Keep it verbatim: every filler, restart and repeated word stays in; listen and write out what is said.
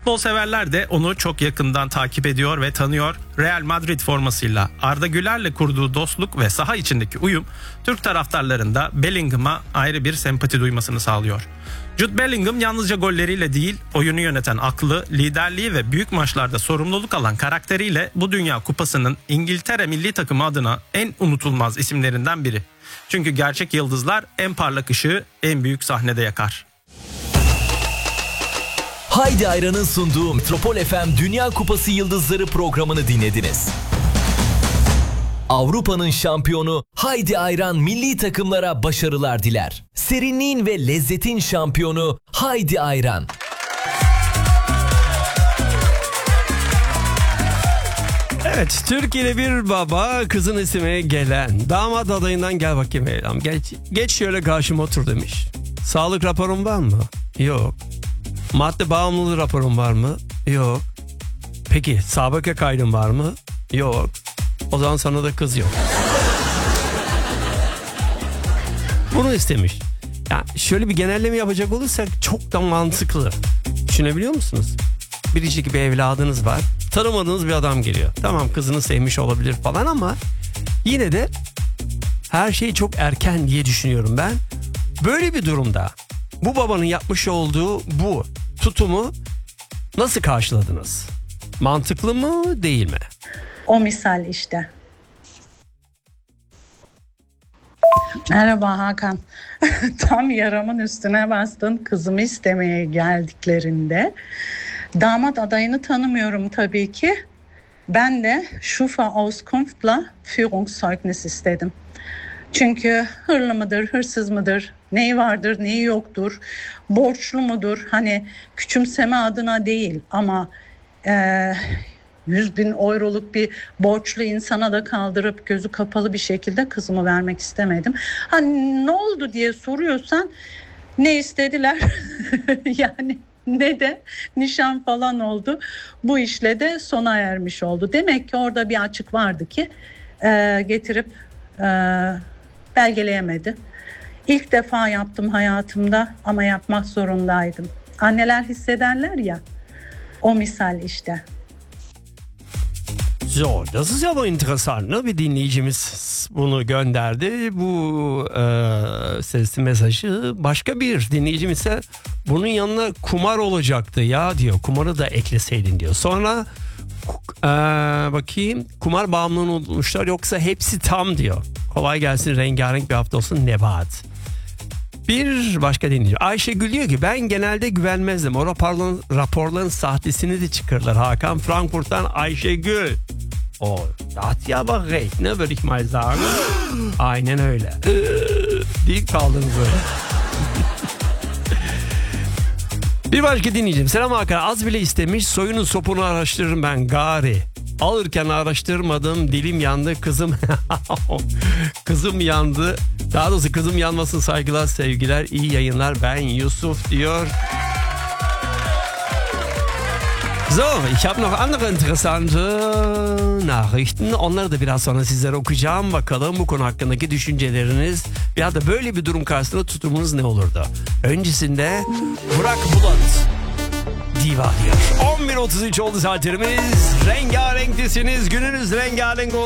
Futbol severler de onu çok yakından takip ediyor ve tanıyor. Real Madrid formasıyla Arda Güler'le kurduğu dostluk ve saha içindeki uyum Türk taraftarlarında Bellingham'a ayrı bir sempati duymasını sağlıyor. Jude Bellingham yalnızca golleriyle değil, oyunu yöneten aklı, liderliği ve büyük maçlarda sorumluluk alan karakteriyle bu Dünya Kupası'nın İngiltere milli takımı adına en unutulmaz isimlerinden biri. Çünkü gerçek yıldızlar en parlak ışığı en büyük sahnede yakar. Haydi Ayran'ın sunduğu Metropol F M Dünya Kupası Yıldızları programını dinlediniz. Avrupa'nın şampiyonu Haydi Ayran milli takımlara başarılar diler. Serinliğin ve lezzetin şampiyonu Haydi Ayran. Evet, Türkiye'de bir baba kızın istemeye gelen damat adayından gel bakayım evlam. Geç, geç şöyle karşıma otur demiş. Sağlık raporun var mı? Yok. Madde bağımlılığı raporun var mı? Yok. Peki sabıka kaydın var mı? Yok. O zaman sana da kız yok. Bunu istemiş. Ya şöyle bir genelleme yapacak olursak çok da mantıklı. Düşünebiliyor musunuz? Biricik bir evladınız var. Tanımadığınız bir adam geliyor. Tamam, kızını sevmiş olabilir falan ama yine de her şey çok erken diye düşünüyorum ben. Böyle bir durumda bu babanın yapmış olduğu bu tutumu nasıl karşıladınız? Mantıklı mı, değil mi? O misal işte. Merhaba Hakan. Tam yaramın üstüne bastın. Kızımı istemeye geldiklerinde damat adayını tanımıyorum tabii ki. Ben de Schufa-Auskunft'la Führungszeugnis istedim. Çünkü hırlı mıdır, hırsız mıdır, neyi vardır, neyi yoktur, borçlu mudur? Hani küçümseme adına değil ama e, yüz bin euroluk bir borçlu insana da kaldırıp gözü kapalı bir şekilde kızımı vermek istemedim. Hani ne oldu diye soruyorsan ne istediler yani ne de nişan falan oldu. Bu işle de sona ermiş oldu. Demek ki orada bir açık vardı ki e, getirip e, belgeleyemedi. İlk defa yaptım hayatımda ama yapmak zorundaydım. Anneler hissederler ya, o misal işte. So, das ist ja aber interessant, ne? Bir dinleyicimiz bunu gönderdi. Bu e, sesli mesajı. Başka bir dinleyicimiz ise bunun yanına kumar olacaktı ya diyor. Kumarı da ekleseydin diyor. Sonra e, bakayım, kumar bağımlılığını unutmuşlar yoksa hepsi tam diyor. Kolay gelsin, rengarenk bir hafta olsun Nebahat. Bir başka dinleyici Ayşegül diyor ki ben genelde güvenmezdim. O raporların, raporların sahtesini de çıkarırlar Hakan. Frankfurt'tan Ayşegül. Oh, da hat ja aber recht, ne, würde ich mal sagen. Aynen öyle. Değil kaldınız öyle. Bir başka dinleyicim. Selam Hakan. Az bile istemiş. Soyunu sopunu araştırırım ben gari. Alırken araştırmadım. Dilim yandı. Kızım kızım yandı. Daha doğrusu kızım yanmasın, saygılar, sevgiler, iyi yayınlar. Ben Yusuf diyor. So, ich habe noch andere interessante Nachrichten. Onları da biraz sonra sizlere okuyacağım. Bakalım bu konu hakkındaki düşünceleriniz ya da böyle bir durum karşısında tutumunuz ne olurdu? Öncesinde Burak Bulat Diva diyor. on bir otuz üç oldu saatlerimiz. Rengarenktesiniz. Gününüz rengarenk olsun.